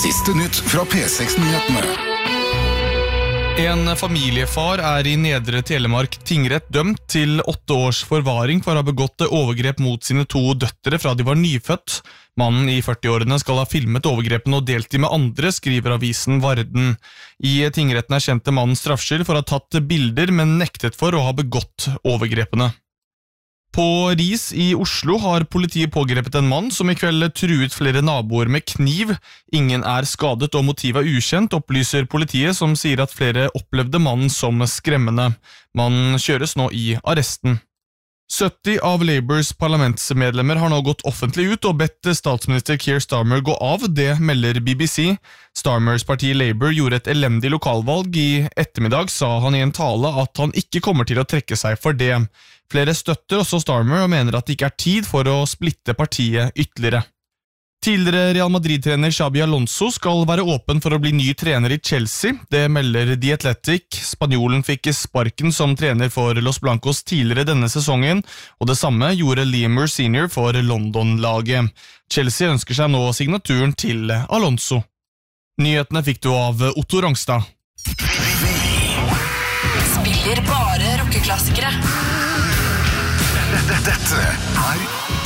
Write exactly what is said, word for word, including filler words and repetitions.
Siste nytt fra P seks-nyhetene. En familiefar er i Nedre Telemark tingrett dømt til åtte års forvaring for å ha begått overgrep mot sine to døtre fra de var nyfødt. Mannen i førti-årene skal ha filmet overgrepene og delt de med andre, skriver avisen Varden. I tingretten erkjente mannen straffskyld for å ha tatt bilder, men nektet for å ha begått overgrepene. På Ris i Oslo har politiet pågrepet en mann som i kveld truet flere naboer med kniv. Ingen er skadet og motivet er ukjent, opplyser politiet, som sier at flere opplevde mannen som skremmende. Mannen kjøres nå i arresten. sytti av Labours parlamentsmedlemmer har nå gått offentlig ut og bedt statsminister Keir Starmer gå av, det melder B B C. Starmers parti Labour gjorde et elendig lokalvalg. I ettermiddag sa han i en tale at han ikke kommer til å trekke seg for det. Flere støtter også Starmer og mener at det ikke er tid for å splitte partiet ytterligere. Tidligere Real Madrid-trener Xabi Alonso skal være åpen for å bli ny trener i Chelsea. Det melder The Athletic. Spanjolen fikk sparken som trener for Los Blancos tidligere denne sesongen, og det samme gjorde Liam Senior for London-laget. Chelsea ønsker seg nå signaturen til Alonso. Nyhetene fikk du av Otto Rangstad. Spiller bare rockeklassikere. Dette er